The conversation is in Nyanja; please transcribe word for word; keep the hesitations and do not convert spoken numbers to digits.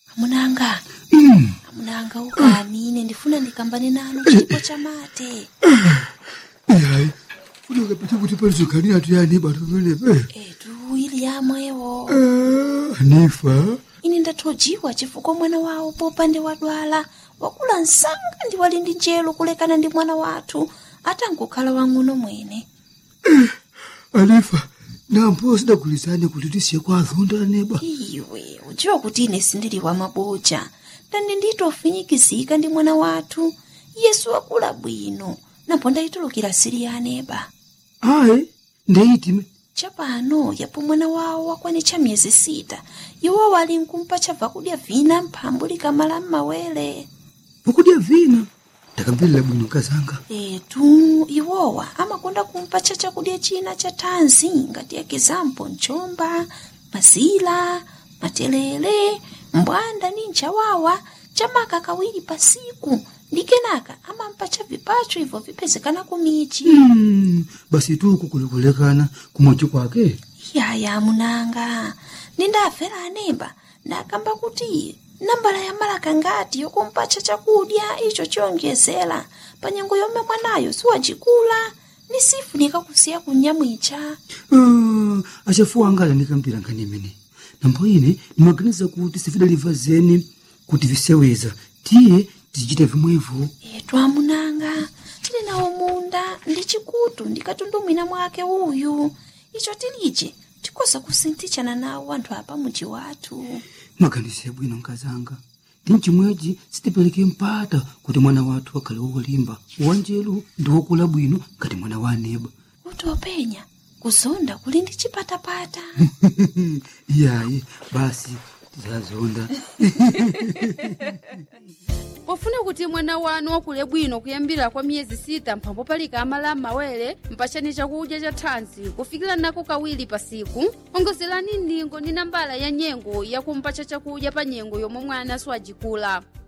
Munanga. Mm. Munanga ukani ine ndifuna ndikambane nanu chipo cha mate. Hayi. Futhi ukaphethe ukuthi palizokani yathu yani bathu bene. Eh tu ili yamwewo. Eh, Nifa. Ine ndathojiwa chifukwa mwana wawo popande wadwala. Wakula nsanga ndi wali ndi njelo kulekana ndi mwana wathu. Atangokhala wang'ono mwene. Anifa. Nampo sidagulizane kuti tisiye kwa azonda neba. Iwe, ujiwa kuti ine sindili wa maboja. Ndani nditofinyikizika ndi mwana wathu. Yesu wakula bwino. Napo ndayitulukira siri ya aneba. Ayi, ndeitime. Chapano yapo mwana wawo wakwanitcha miyezi sita. Iwo wali nkumpa chabva kudya vina mphambu likamala m'mawere. Vakudya vina. Ndakambirira bwino kazanga. Etu, iwowa amakonda kumpa cha chakudya china cha thanzi ngati ekizampo nchomba, mazila, matelele, mbwanda ni nchawawa, chamaka kawiri pasiku. Ndi kenaka amampa cha vipacho hivyo vipezekana kumichi. Hmm, basi tu kukulekulekana kumochi kwake. Yaya munanga, nindafera aneba, nakamba kuti nambala ya malaka ngati yokumpacha chakudya icho chiyongezera panyengo yomwe mwanayo siwajikula nisifunika kusiya kunyamwicha. Uh, achafuwa angala ndikambira nkhani imene. Nambo ine nimaganiza kuti sifidaliva zeni kuti viseweza. Tiye tizichita vimwevo. Etu amunanga, tili nawo munda ndi chikutu ndikatundumwina mwake uyu. Icho tilije tikosa kusintichana nawo anthu apa muji wathu. Maganize bwino nkazanga. Tinchimweji sitipeleke mpata kuti mwana wathu akhale wolimba. Wanjelu ndi wokula bwino ngati mwana wa aneba. Utopenya kuzonda kuli ndi chipatapata. Iyayi, basi tizazonda. Pofuna kuti mwana wanu wakule bwino kuyambira kwa miyezi sita mphambo palika amala m'mawere mpachani chakudya cha thanzi kufikira nako kawiri pasiku. Ongozerani ndingo ndi nambala ya nyengo yakumpacha chakudya pa nyengo yomwe mwana siwajikula.